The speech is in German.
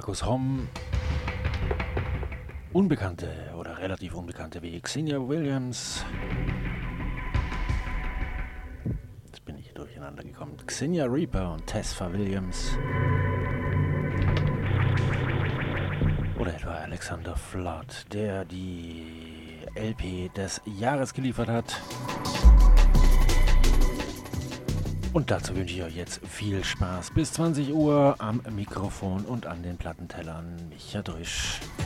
Markus Homm, Unbekannte oder relativ Unbekannte wie Xenia Williams. Jetzt bin ich durcheinander gekommen. Xenia Reaper und Tesfa Williams. Oder etwa Alexander Flood, der die LP des Jahres geliefert hat. Und dazu wünsche ich euch jetzt viel Spaß bis 20 Uhr am Mikrofon und an den Plattentellern. Micha Drüsch.